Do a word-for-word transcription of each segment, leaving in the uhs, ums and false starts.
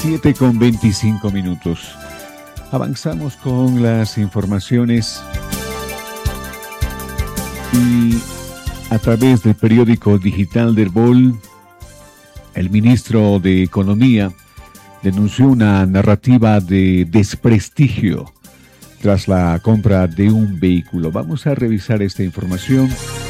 siete con veinticinco minutos. Avanzamos con las informaciones y a través del periódico digital del Bol, el ministro de Economía denunció una narrativa de desprestigio tras la compra de un vehículo. Vamos a revisar esta información.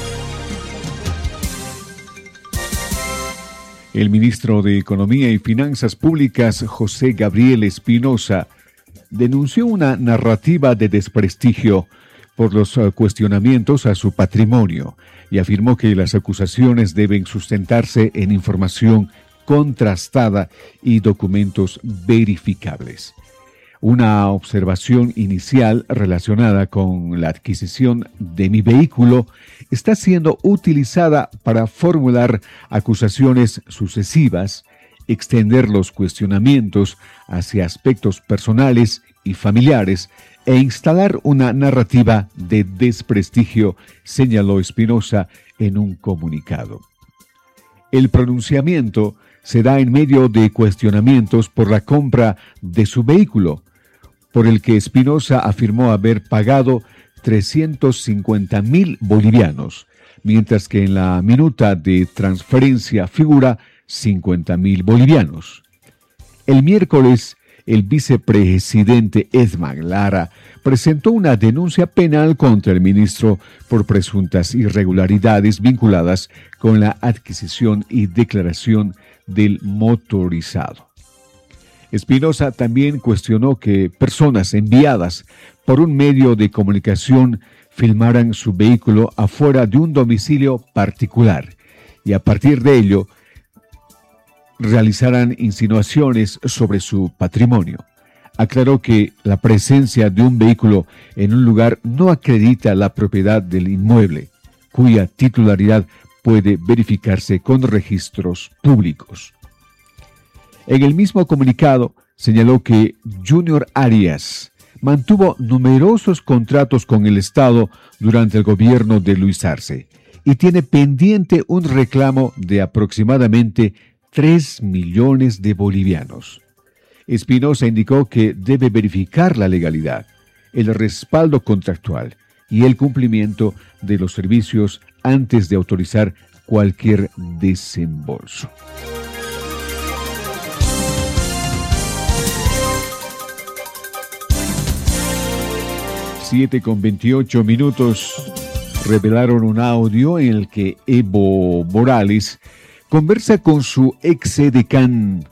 El ministro de Economía y Finanzas Públicas, José Gabriel Espinosa, denunció una narrativa de desprestigio por los cuestionamientos a su patrimonio y afirmó que las acusaciones deben sustentarse en información contrastada y documentos verificables. Una observación inicial relacionada con la adquisición de mi vehículo está siendo utilizada para formular acusaciones sucesivas, extender los cuestionamientos hacia aspectos personales y familiares e instalar una narrativa de desprestigio, señaló Espinosa en un comunicado. El pronunciamiento se da en medio de cuestionamientos por la compra de su vehículo, por el que Espinosa afirmó haber pagado trescientos cincuenta mil bolivianos, mientras que en la minuta de transferencia figura cincuenta mil bolivianos. El miércoles, el vicepresidente Edman Lara presentó una denuncia penal contra el ministro por presuntas irregularidades vinculadas con la adquisición y declaración del motorizado. Espinosa también cuestionó que personas enviadas por un medio de comunicación filmaran su vehículo afuera de un domicilio particular y a partir de ello realizaran insinuaciones sobre su patrimonio. Aclaró que la presencia de un vehículo en un lugar no acredita la propiedad del inmueble, cuya titularidad puede verificarse con registros públicos. En el mismo comunicado señaló que Junior Arias mantuvo numerosos contratos con el Estado durante el gobierno de Luis Arce y tiene pendiente un reclamo de aproximadamente tres millones de bolivianos. Espinosa indicó que debe verificar la legalidad, el respaldo contractual y el cumplimiento de los servicios antes de autorizar cualquier desembolso. siete con veintiocho minutos. Revelaron un audio en el que Evo Morales conversa con su exedecán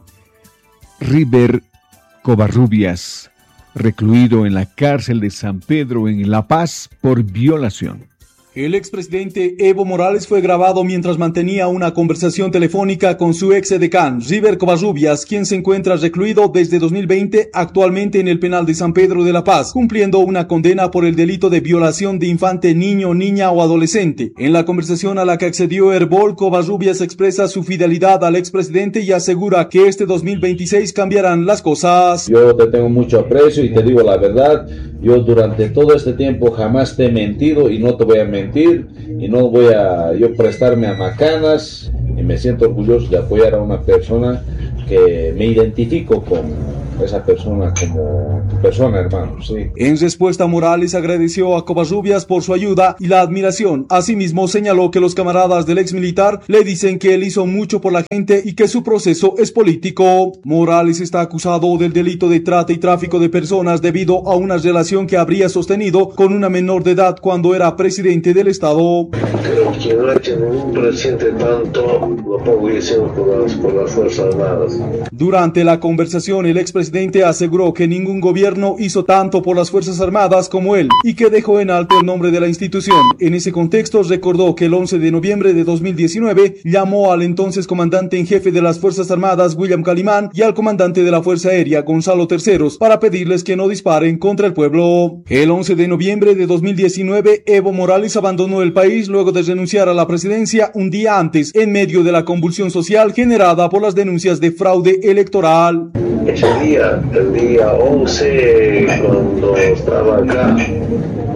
River Covarrubias, recluido en la cárcel de San Pedro en La Paz por violación. El expresidente Evo Morales fue grabado mientras mantenía una conversación telefónica con su exedecán, River Covarrubias, quien se encuentra recluido desde dos mil veinte actualmente en el penal de San Pedro de La Paz, cumpliendo una condena por el delito de violación de infante, niño, niña o adolescente. En la conversación a la que accedió Herbol, Covarrubias expresa su fidelidad al expresidente y asegura que este dos mil veintiséis cambiarán las cosas. Yo te tengo mucho aprecio y te digo la verdad, yo durante todo este tiempo jamás te he mentido y no te voy a mentir. Y no voy a yo prestarme a macanas y me siento orgulloso de apoyar a una persona que me identifico con esa persona como tu persona, hermano, sí. En respuesta, Morales agradeció a Covarrubias por su ayuda y la admiración. Asimismo, señaló que los camaradas del ex militar le dicen que él hizo mucho por la gente y que su proceso es político. Morales está acusado del delito de trata y tráfico de personas debido a una relación que habría sostenido con una menor de edad cuando era presidente del Estado. Creo que no ha hecho ningún presidente tanto, lo pongo diciendo por las, por las Fuerzas Armadas. Durante la conversación, el expresidente aseguró que ningún gobierno hizo tanto por las Fuerzas Armadas como él y que dejó en alto el nombre de la institución. En ese contexto, recordó que el once de noviembre de dos mil diecinueve llamó al entonces comandante en jefe de las Fuerzas Armadas, William Calimán, y al comandante de la Fuerza Aérea, Gonzalo Terceros, para pedirles que no disparen contra el pueblo. El once de noviembre de dos mil diecinueve, Evo Morales abandonó el país luego de renunciar a la presidencia un día antes, en medio de la convulsión social generada por las denuncias de fraude electoral. Ese día, el día once, cuando estaba acá,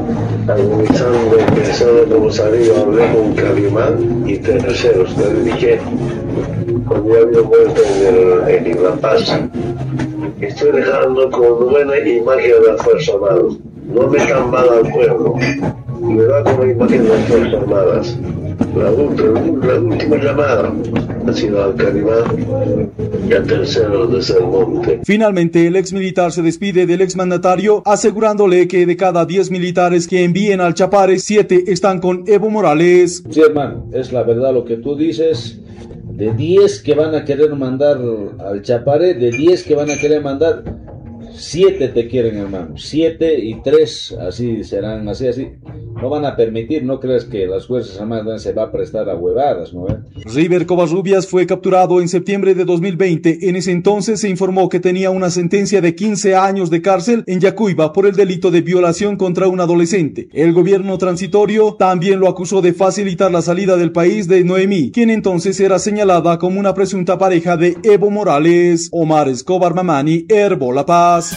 analizando y pensando cómo salir, hablé con Calimán y terceros. Le dije, cuando ya había vuelto en, el, en La Paz, estoy dejando como buena imagen de las Fuerzas Armadas. No me tan mal al pueblo, me da como imagen de las Fuerzas Armadas. La, ultra, la última llamada ha sido al Calimán y al tercero de Sermonte. Finalmente, el ex militar se despide del exmandatario asegurándole que de cada diez militares que envíen al Chapare, siete están con Evo Morales. Sí, hermano, es la verdad lo que tú dices. De diez que van a querer mandar al Chapare, de diez que van a querer mandar, siete te quieren, hermano. Siete y tres, así serán, así, así. No van a permitir, no creas que las Fuerzas Armadas se va a prestar a huevadas, ¿no? River Covarrubias fue capturado en septiembre de dos mil veinte. En ese entonces se informó que tenía una sentencia de quince años de cárcel en Yacuiba por el delito de violación contra un adolescente. El gobierno transitorio también lo acusó de facilitar la salida del país de Noemí, quien entonces era señalada como una presunta pareja de Evo Morales. Omar Escobar Mamani, Herbo La Paz.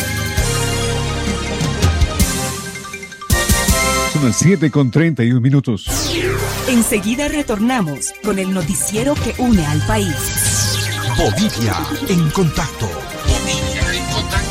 Son las siete con treinta y un minutos. Enseguida retornamos con el noticiero que une al país. Bolivia en contacto. Bolivia en contacto.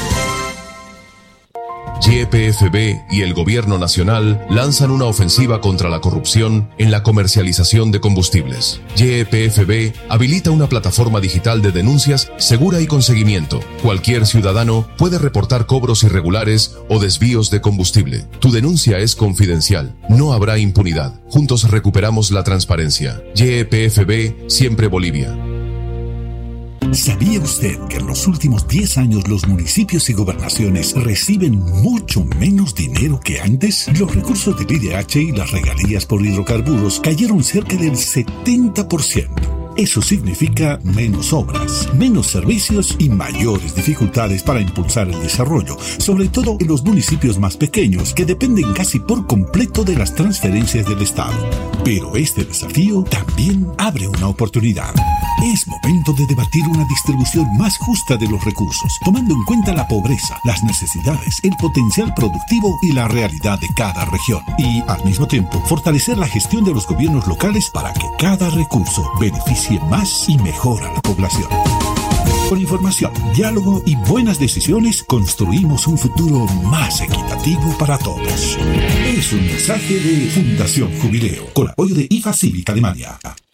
Y P F B y el Gobierno Nacional lanzan una ofensiva contra la corrupción en la comercialización de combustibles. Y P F B habilita una plataforma digital de denuncias segura y con seguimiento. Cualquier ciudadano puede reportar cobros irregulares o desvíos de combustible. Tu denuncia es confidencial. No habrá impunidad. Juntos recuperamos la transparencia. Y P F B, siempre Bolivia. ¿Sabía usted que en los últimos diez años los municipios y gobernaciones reciben mucho menos dinero que antes? Los recursos del I D H y las regalías por hidrocarburos cayeron cerca del setenta por ciento. Eso significa menos obras, menos servicios y mayores dificultades para impulsar el desarrollo, sobre todo en los municipios más pequeños que dependen casi por completo de las transferencias del Estado. Pero este desafío también abre una oportunidad. Es momento de debatir una distribución más justa de los recursos, tomando en cuenta la pobreza, las necesidades, el potencial productivo y la realidad de cada región. Y, al mismo tiempo, fortalecer la gestión de los gobiernos locales para que cada recurso beneficie más y mejor a la población. Con información, diálogo y buenas decisiones, construimos un futuro más equitativo para todos. Es un mensaje de Fundación Jubileo, con apoyo de I F A Cívica Alemania.